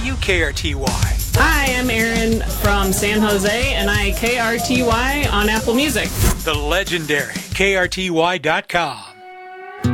you KRTY? Hi, I'm Erin from San Jose, and I KRTY on Apple Music. The legendary KRTY.com.